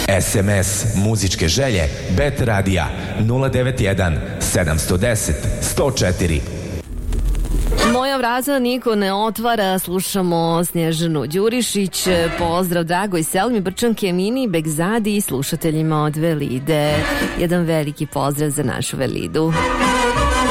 SMS muzičke želje Bet Radija 091 710 104. Moja vrata niko ne otvara, slušamo Snježanu Đurišić. Pozdrav dragoj Selmi Brčanke, Emini, Begzadi i slušateljima od Velide. Jedan veliki pozdrav za našu Velidu.